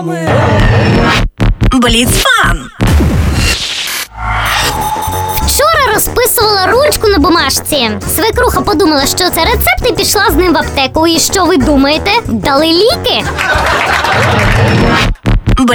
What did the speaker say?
Бліцфан! Вчора розписувала ручку на бумажці. Свекруха подумала, що це рецепт, і пішла з ним в аптеку. І що ви думаєте? Дали ліки?